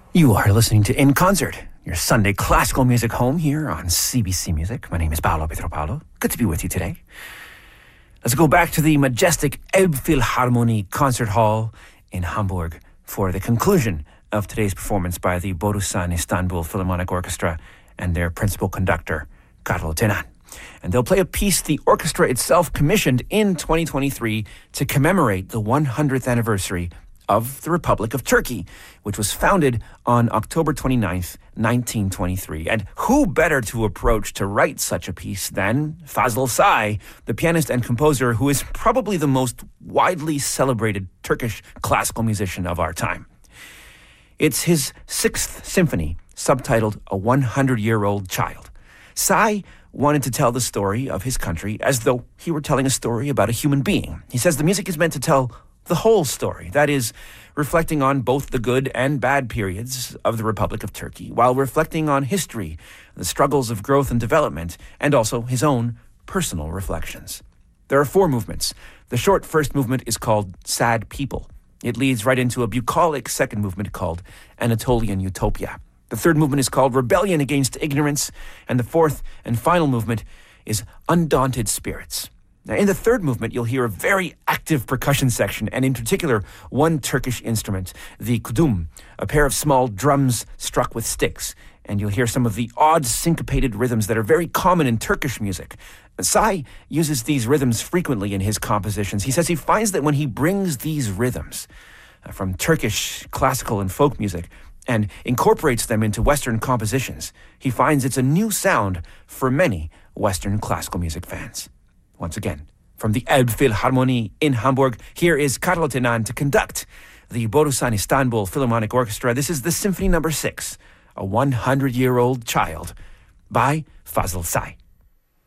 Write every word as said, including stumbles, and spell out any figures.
You are listening to In Concert, your Sunday classical music home here on C B C Music. My name is Paolo Petropaulo. Good to be with you today. Let's go back to the majestic Elbphilharmonie Concert Hall in Hamburg for the conclusion of today's performance by the Borusan Istanbul Philharmonic Orchestra and their principal conductor, Carlo Tenan. And they'll play a piece the orchestra itself commissioned in twenty twenty-three to commemorate the one hundredth anniversary of the Republic of Turkey, which was founded on October twenty-ninth, nineteen twenty-three. And who better to approach to write such a piece than Fazıl Say, the pianist and composer who is probably the most widely celebrated Turkish classical musician of our time. It's his sixth symphony, subtitled A one hundred year old Child. Say wanted to tell the story of his country as though he were telling a story about a human being. He says the music is meant to tell the whole story, that is, reflecting on both the good and bad periods of the Republic of Turkey, while reflecting on history, the struggles of growth and development, and also his own personal reflections. There are four movements. The short first movement is called Sad People. It leads right into a bucolic second movement called Anatolian Utopia. The third movement is called Rebellion Against Ignorance, and the fourth and final movement is Undaunted Spirits. Now, in the third movement, you'll hear a very active percussion section, and in particular, one Turkish instrument, the kudum, a pair of small drums struck with sticks. And you'll hear some of the odd syncopated rhythms that are very common in Turkish music. Say uses these rhythms frequently in his compositions. He says he finds that when he brings these rhythms uh, from Turkish classical and folk music and incorporates them into Western compositions, he finds it's a new sound for many Western classical music fans. Once again, from the Elbphilharmonie in Hamburg, here is Carlo Tenan to conduct the Borusan Istanbul Philharmonic Orchestra. This is the Symphony Number Six, A one hundred year old Child, by Fazıl Say.